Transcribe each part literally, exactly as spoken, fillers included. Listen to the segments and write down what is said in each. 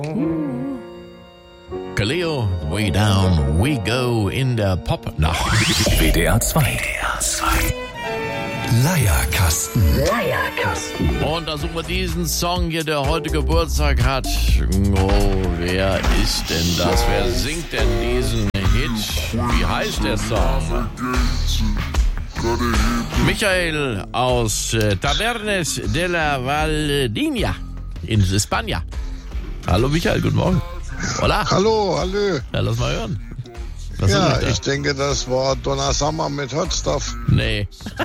Kaleo, Way Down, We Go in der Popnacht. W D R zwei. W D R zwei. Leierkasten. Leierkasten. Und da suchen wir diesen Song hier, der heute Geburtstag hat. Oh, wer ist denn das? Wer singt denn diesen Hit? Wie heißt der Song? Michael aus äh, Tabernes de la Valdinia in Spanien. Hallo Michael, guten Morgen. Hola. Hallo, hallo. Ja, lass mal hören. Was ja, ich ich denke, das war Donna Summer mit Hot Stuff. Nee.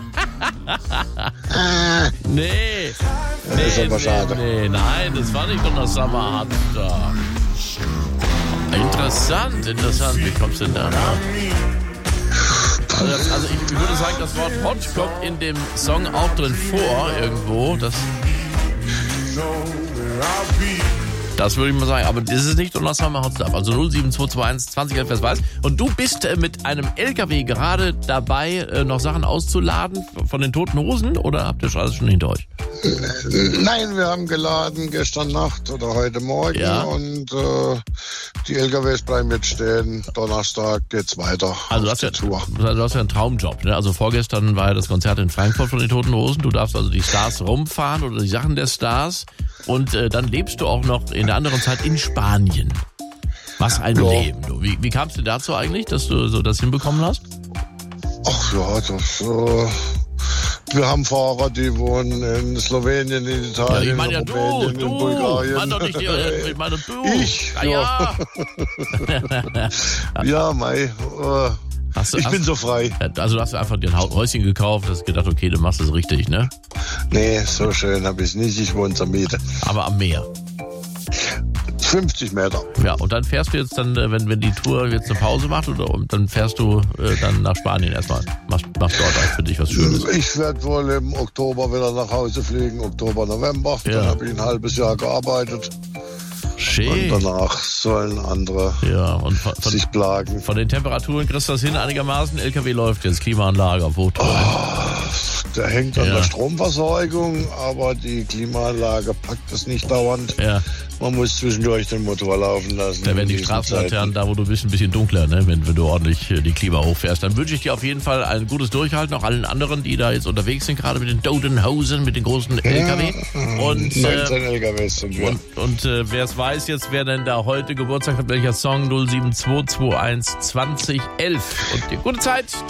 nee. Das ist aber nee, schade. Nee, nein, das war nicht Donna Summer Hot Stuff. Interessant, interessant. Wie kommst du denn da drauf? Also, das, also ich, ich würde sagen, das Wort Hot kommt in dem Song auch drin vor, irgendwo. Das, das würde ich mal sagen. Aber das ist nicht Donna Summer Hot Stuff. Also null sieben zwei zwei eins zwanzig elf, wer es weiß. Und du bist äh, mit einem L K W gerade dabei, äh, noch Sachen auszuladen von den Toten Hosen? Oder habt ihr schon alles schon hinter euch? Nein, wir haben geladen gestern Nacht oder heute Morgen. Ja. Und äh, die L K Ws bleiben jetzt stehen. Donnerstag geht's weiter. Also du auf hast, ja, die Tour. du hast ja einen Traumjob. Ne? Also vorgestern war ja das Konzert in Frankfurt von den Toten Hosen. Du darfst also die Stars rumfahren oder die Sachen der Stars. Und äh, dann lebst du auch noch in der anderen Zeit in Spanien. Was ein Ja. Leben. Du. Wie, wie kam es dir dazu eigentlich, dass du so das hinbekommen hast? Ach ja, das... Äh, wir haben Fahrer, die wohnen in Slowenien, in Ja, Italien, ich meine ja in du, Rumänien, in du. Bulgarien. Ich meine doch nicht, die- ich meine du. Ich, Ja, ja. ja. Ja, Mai. Äh, Hast du, ich hast, bin so frei. Also du hast einfach dir ein Hau- Häuschen gekauft, hast gedacht, okay, du machst es richtig, ne? Nee, so schön habe ich nicht. Ich wohne zur Miete. Aber am Meer. fünfzig Meter. Ja, und dann fährst du jetzt dann, äh, wenn, wenn die Tour jetzt eine Pause macht, oder und dann fährst du äh, dann nach Spanien erstmal. Machst, machst dort auch für dich was Schönes. Ich werde wohl im Oktober wieder nach Hause fliegen, Oktober, November. Ja. Dann habe ich ein halbes Jahr gearbeitet. Schön. Und danach sollen andere Ja, und von, von, sich plagen. von den Temperaturen kriegst du das hin einigermaßen. L K W läuft jetzt, Klimaanlage auf Hochtouren. Der hängt an Ja. der Stromversorgung, aber die Klimaanlage packt es nicht dauernd. Ja, Man muss zwischendurch den Motor laufen lassen. da werden in die diesen Straßenlaternen Zeiten. da, wo du bist, ein bisschen dunkler, ne? wenn, wenn du ordentlich äh, die Klima hochfährst. Dann wünsche ich dir auf jeden Fall ein gutes Durchhalten, auch allen anderen, die da jetzt unterwegs sind, gerade mit den Toten Hosen, mit den großen L K W. Und, neunzehn äh, L K Ws sind wir. und, und äh, wer es weiß jetzt, wer denn da heute Geburtstag hat, welcher Song null sieben zwei zwei eins zwanzig elf. Und dir gute Zeit.